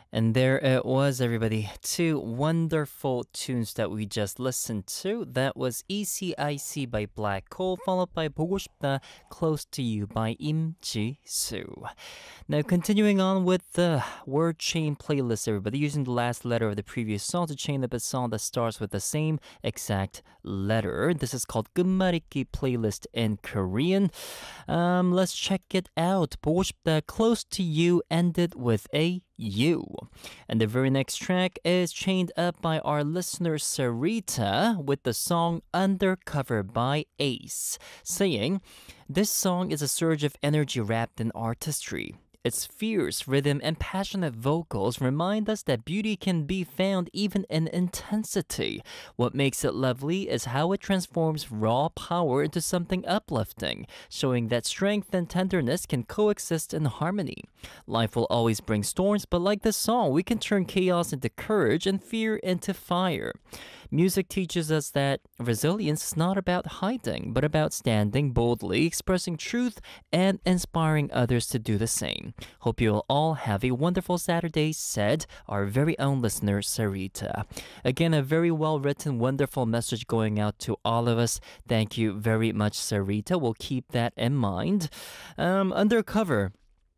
And there it was, everybody. Two wonderful tunes that we just listened to. That was ECIC by Black Hole, followed by 보고 싶다, Close to You by Im Ji-soo. Now, continuing on with the word chain playlist, everybody, using the last letter of the previous song to chain up a song that starts with the same exact letter. This is called 끝말잇기 playlist in Korean. Let's check it out. 보고 싶다, Close to You ended with a U. And the very next track is chained up by our listener Sarita with the song Undercover by Ace, saying, "This song is a surge of energy wrapped in artistry. Its fierce rhythm and passionate vocals remind us that beauty can be found even in intensity. What makes it lovely is how it transforms raw power into something uplifting, showing that strength and tenderness can coexist in harmony. Life will always bring storms, but like this song, we can turn chaos into courage and fear into fire. Music teaches us that resilience is not about hiding, but about standing boldly, expressing truth, and inspiring others to do the same. Hope you'll all have a wonderful Saturday," said our very own listener, Sarita. Again, a very well-written, wonderful message going out to all of us. Thank you very much, Sarita. We'll keep that in mind. Undercover.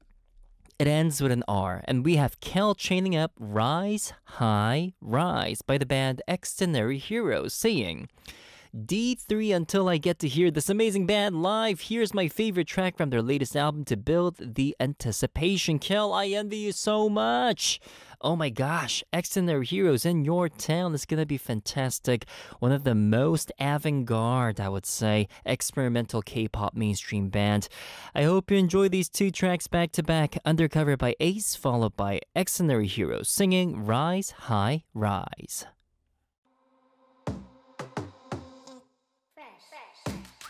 It ends with an R, and we have Kel chaining up Rise, High, Rise by the band Extraordinary Heroes, saying, "D3 until I get to hear this amazing band live. Here's my favorite track from their latest album to build the anticipation." Kel, I envy you so much. Oh my gosh, Extraordinary Heroes in your town is gonna be fantastic. One of the most avant-garde, I would say, experimental K-pop mainstream band. I hope you enjoy these two tracks back to back. Undercover by Ace, followed by Extraordinary Heroes singing Rise, High, Rise.